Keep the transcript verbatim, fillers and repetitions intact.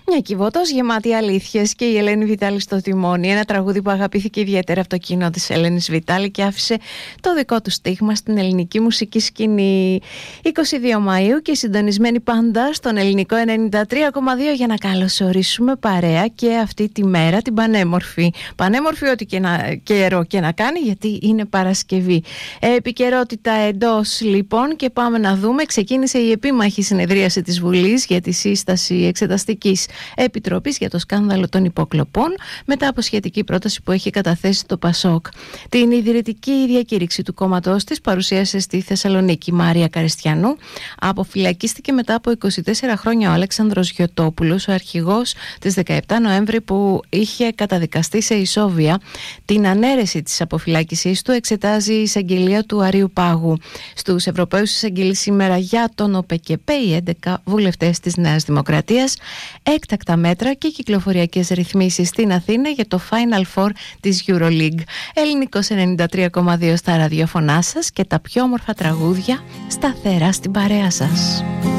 Μια Κιβώτος γεμάτη αλήθειες και η Ελένη Βιτάλη στο τιμόνι. Ένα τραγούδι που αγαπήθηκε ιδιαίτερα από το κοινό της Ελένης Βιτάλη και άφησε το δικό του στίγμα στην ελληνική μουσική σκηνή. είκοσι δύο Μαΐου και συντονισμένοι πάντα στον ελληνικό ενενήντα τρία κόμμα δύο για να καλωσορίσουμε παρέα και αυτή τη μέρα την πανέμορφη. Πανέμορφη ό,τι και να, καιρό και να κάνει, γιατί είναι Παρασκευή. Ε, επικαιρότητα εντός λοιπόν, και πάμε να δούμε. Ξεκίνησε η επίμαχη συνεδρίαση της Βουλής για τη σύσταση εξεταστικής Επιτροπής για το σκάνδαλο των υποκλοπών, μετά από σχετική πρόταση που έχει καταθέσει το Πασόκ. Την ιδρυτική διακήρυξη του κόμματός της παρουσίασε στη Θεσσαλονίκη Μάρια Καριστιανού. Αποφυλακίστηκε μετά από είκοσι τέσσερα χρόνια ο Αλέξανδρος Γιωτόπουλος, ο αρχηγός της δεκαεπτά Νοέμβρη, που είχε καταδικαστεί σε ισόβια. Την ανέρεση της αποφυλάκησής του εξετάζει η εισαγγελία του Αρείου Πάγου. Στους Ευρωπαίους εισαγγελείς σήμερα για τον ΟΠΕΚΕΠΕ οι έντεκα βουλευτές της Νέας Δημοκρατίας, έκτακτα μέτρα και κυκλοφοριακές ρυθμίσεις στην Αθήνα για το Final Four της EuroLeague. Ελληνικός ενενήντα τρία κόμμα δύο στα ραδιοφωνά σας και τα πιο όμορφα τραγούδια σταθερά στην παρέα σας.